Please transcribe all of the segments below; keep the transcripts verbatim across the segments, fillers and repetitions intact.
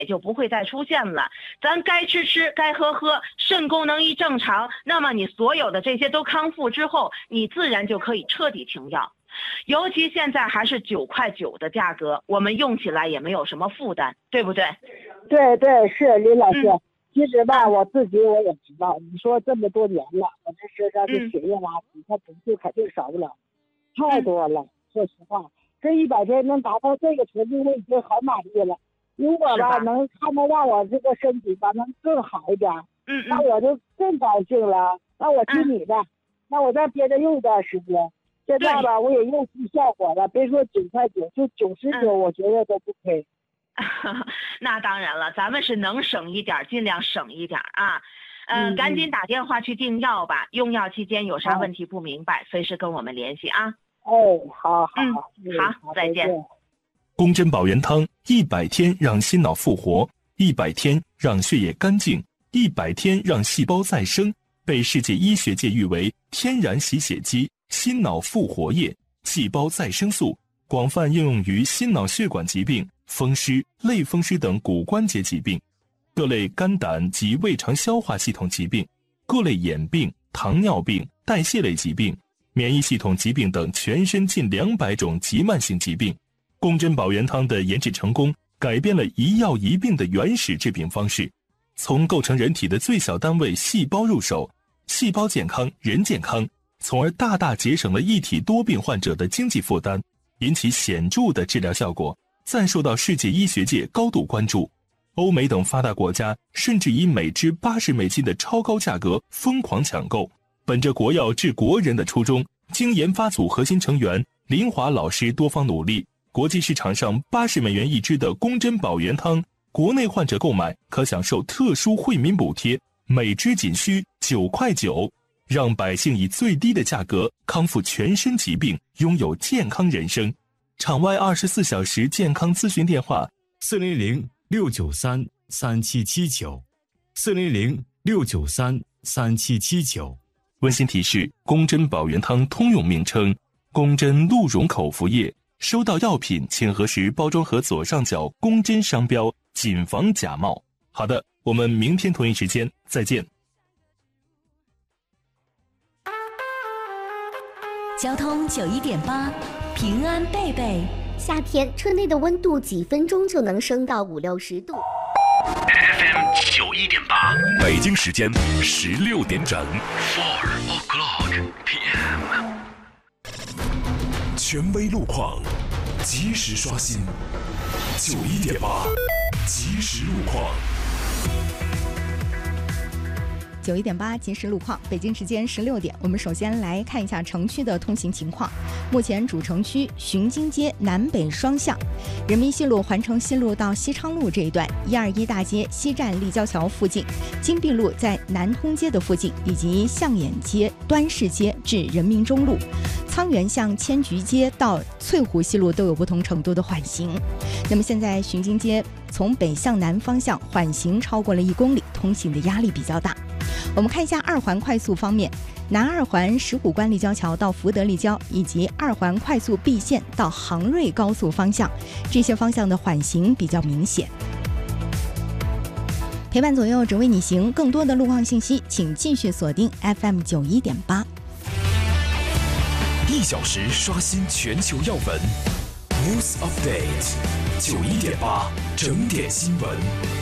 也就不会再出现了。咱该吃吃，该喝喝，肾功能一正常，那么你所有的这些都康复之后，你自然就可以彻底停药。尤其现在还是九块九的价格，我们用起来也没有什么负担，对不对？ 对对，是林老师。嗯，其实吧， 嗯、 我自己我也知道，你说这么多年了，我这身上的血液垃圾，它补助肯定少不了，太多了。说实话，这一百天能达到这个程度，我已经很满意了。如果吧能他们让我这个身体吧能更好一点， 嗯， 那我就更高兴了。那我听你的，嗯、那我再接着用一段时间。现在吧，我也用出效果了。别说九块九，就九十九，我觉得都不亏。 那当然了，咱们是能省一点尽量省一点啊。嗯，赶紧打电话去订药吧。用药期间有啥问题不明白，随时跟我们联系啊。 哎，好好， 嗯，好，再见。 宫针保元汤，一百天让心脑复活，一百天让血液干净，一百天让细胞再生，被世界医学界誉为天然洗血机、心脑复活液、细胞再生素，广泛应用于心脑血管疾病、风湿、类风湿等骨关节疾病，各类肝胆及胃肠消化系统疾病，各类眼病、糖尿病、代谢类疾病、免疫系统疾病等全身近两百种急慢性疾病。宫针保元汤的研制成功，改变了一药一病的原始治病方式，从构成人体的最小单位细胞入手，细胞健康人健康，从而大大节省了一体多病患者的经济负担，引起显著的治疗效果，暂受到世界医学界高度关注。欧美等发达国家甚至以每支八十美金的超高价格疯狂抢购。本着国药治国人的初衷，经研发组核心成员林华老师多方努力，国际市场上八十美元一支的宫针保元汤，国内患者购买可享受特殊惠民补贴，每支仅需九块九，让百姓以最低的价格康复全身疾病，拥有健康人生。场外二十四小时健康咨询电话： 四零零六九三三七七九，四零零六九三三七七九。 温馨提示：宫针保元汤通用名称宫针鹿茸口服液。收到药品请核实包装盒左上角宫针商标，谨防假冒。好的，我们明天同一时间再见。 交通九一点八，平安贝贝。 夏天车内的温度几分钟就能升到五六十度。 F M 九一点八，北京时间十六点整 ，Four o'clock P M。权威路况，及时刷新，九一点八，及时路况。 九一点八即时路况，北京时间十六点，我们首先来看一下城区的通行情况。目前主城区巡京街南北双向，人民西路环城西路到西昌路这一段，一二一大街西站立交桥附近，金碧路在南通街的附近，以及象眼街端市街至人民中路，沧源巷千菊街到翠湖西路都有不同程度的缓行。那么现在巡京街从北向南方向缓行超过了一公里，通行的压力比较大。我们看一下二环快速方面，南二环石虎关立交桥到福德立交，以及二环快速 B 线到杭瑞高速方向，这些方向的缓行比较明显。陪伴左右，只为你行。更多的路况信息，请继续锁定 F M 九一点八。 一小时刷新全球要闻 ，News Update， 九一点八整点新闻。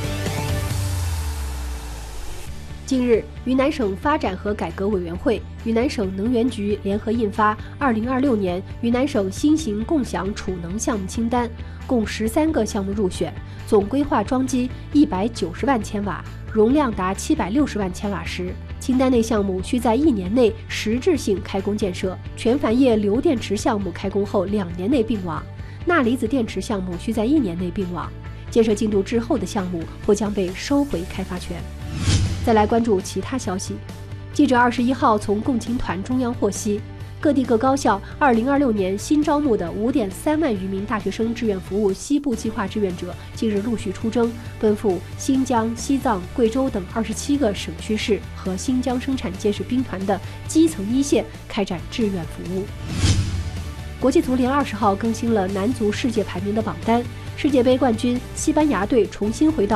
近日，云南省发展和改革委员会、云南省能源局联合印发《二零二六年云南省新型共享储能项目清单》，共十三个项目入选，总规划装机一百九十万千瓦，容量达七百六十万千瓦时。清单内项目需在一年内实质性开工建设，全反液馏电池项目开工后两年内并网，钠离子电池项目需在一年内并网。建设进度滞后的项目或将被收回开发权。再来关注其他消息。记者二十一号从共青团中央获悉，各地各高校二零二六年新招募的五点三万余名大学生志愿服务西部计划志愿者近日陆续出征，奔赴新疆、西藏、贵州等二十七个省区市和新疆生产建设兵团的基层一线开展志愿服务。国际足联二十号更新了男足世界排名的榜单，世界杯冠军西班牙队重新回到